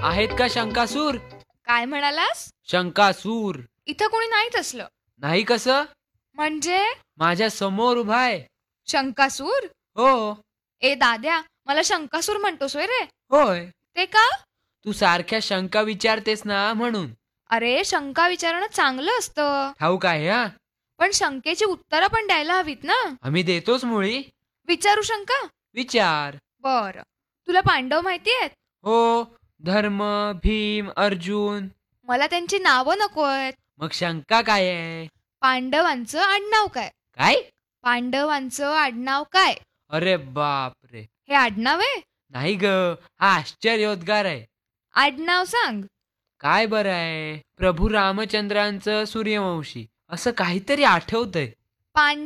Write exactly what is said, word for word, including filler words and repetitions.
आहेत का शंकासूर? काय म्हणालास? शंकासूर इथं कोणी नाहीच असलं. नाही कसं? म्हणजे माझ्या समोर उभा आहे. शंकासूर? हो. ए दाद्या, मला शंकासूर म्हणतोस होय रे? होय. ते का? तू सारख्या शंका विचारतेस ना म्हणून. अरे शंका विचारणं चांगलं असतं, ठाऊक आहे हा. पण शंकेची उत्तरं पण द्यायला हवीत ना. आम्ही देतोच मुळी. विचारू शंका? विचार. बर, तुला पांडव माहिती आहेत? हो. धर्म, भीम, अर्जुन. मला त्यांची नावं नकोयत. मग शंका काय आहे? पांडवांचं आडनाव काय? काय? पांडवांचं आडनाव काय? अरे बाप रे. हे आडनाव आहे? नाही ग, हा आश्चर्योद्गार आहे. आडनाव सांग. काय बरं आहे, प्रभू रामचंद्रांचं सूर्यवंशी असं काहीतरी आठवतंय. पांडव